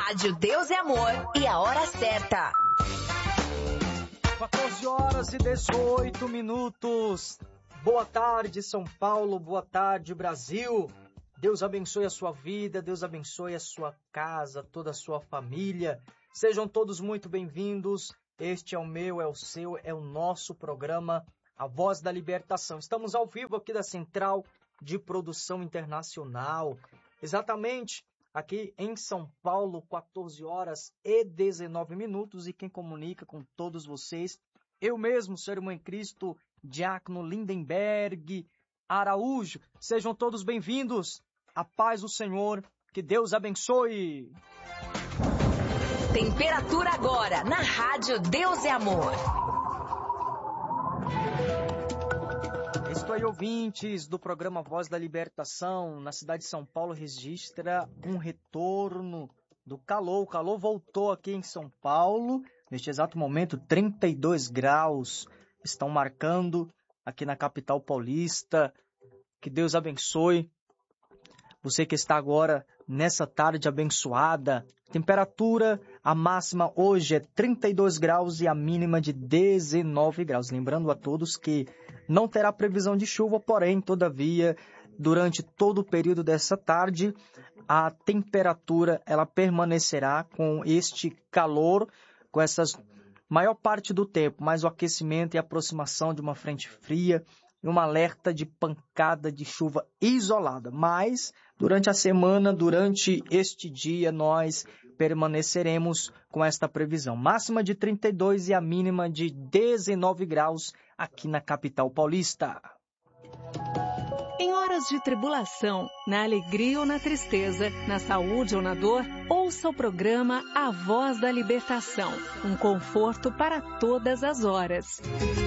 Rádio Deus é Amor e a hora certa. 14h18. Boa tarde, São Paulo. Boa tarde, Brasil. Deus abençoe a sua vida, Deus abençoe a sua casa, toda a sua família. Sejam todos muito bem-vindos. Este é o meu, é o seu, é o nosso programa A Voz da Libertação. Estamos ao vivo aqui da Central de Produção Internacional. Exatamente aqui em São Paulo, 14h19. E quem comunica com todos vocês, eu mesmo, seu irmão em Cristo, Diácono Lindenberg Araújo. Sejam todos bem-vindos. A paz do Senhor, que Deus abençoe. Temperatura agora na Rádio Deus é Amor. Estou aí, ouvintes do programa Voz da Libertação. Na cidade de São Paulo registra um retorno do calor. O calor voltou aqui em São Paulo. Neste exato momento, 32 graus estão marcando aqui na capital paulista. Que Deus abençoe você que está agora nessa tarde abençoada. Temperatura, a máxima hoje é 32 graus e a mínima de 19 graus. Lembrando a todos que não terá previsão de chuva, porém, todavia, durante todo o período dessa tarde, a temperatura ela permanecerá com este calor, com essas maior parte do tempo, mas o aquecimento e a aproximação de uma frente fria, e um alerta de pancada de chuva isolada. Mas, durante a semana, durante este dia, nós permaneceremos com esta previsão. Máxima de 32 e a mínima de 19 graus aqui na capital paulista. Em horas de tribulação, na alegria ou na tristeza, na saúde ou na dor, ouça o programa A Voz da Libertação. Um conforto para todas as horas.